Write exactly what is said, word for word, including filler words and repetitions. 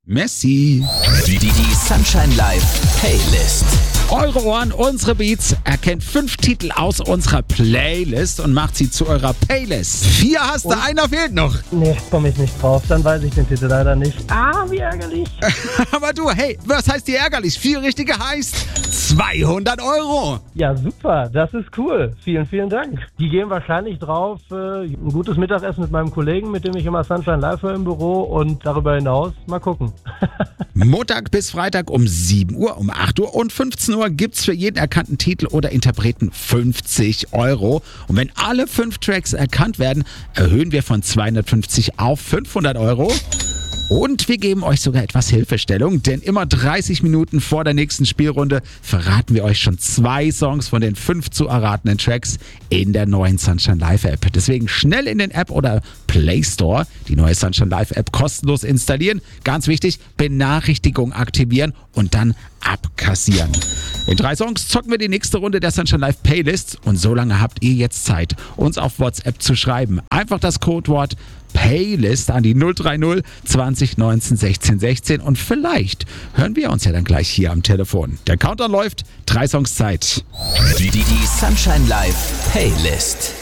Messi. Die, die, die Sunshine Live Playlist. Eure Ohren, unsere Beats. Erkennt fünf Titel aus unserer Playlist und macht sie zu eurer Playlist. Vier hast du, einer fehlt noch. Nee, komme ich nicht drauf. Dann weiß ich den Titel leider nicht. Ah, wie ärgerlich. Aber du, hey, was heißt hier ärgerlich? Vier richtige heißt zweihundert Euro. Ja, super. Das ist cool. Vielen, vielen Dank. Die gehen wahrscheinlich drauf. Äh, ein gutes Mittagessen mit meinem Kollegen, mit dem ich immer Sunshine Live höre im Büro. Und darüber hinaus mal gucken. Montag bis Freitag um sieben Uhr, um acht Uhr und fünfzehn Uhr gibt's für jeden erkannten Titel oder Interpreten fünfzig Euro. Und wenn alle fünf Tracks erkannt werden, erhöhen wir von zweihundertfünfzig auf fünfhundert Euro. Und wir geben euch sogar etwas Hilfestellung, denn immer dreißig Minuten vor der nächsten Spielrunde verraten wir euch schon zwei Songs von den fünf zu erratenden Tracks in der neuen Sunshine Live App. Deswegen schnell in den App oder Play Store die neue Sunshine Live App kostenlos installieren. Ganz wichtig, Benachrichtigung aktivieren und dann abkassieren. In drei Songs zocken wir die nächste Runde der Sunshine Live Playlist und so lange habt ihr jetzt Zeit, uns auf WhatsApp zu schreiben. Einfach das Codewort Playlist an die null drei null zwanzig neunzehn sechzehn sechzehn und vielleicht hören wir uns ja dann gleich hier am Telefon. Der Countdown läuft, drei Songs Zeit. Die, die, die Sunshine Live Playlist.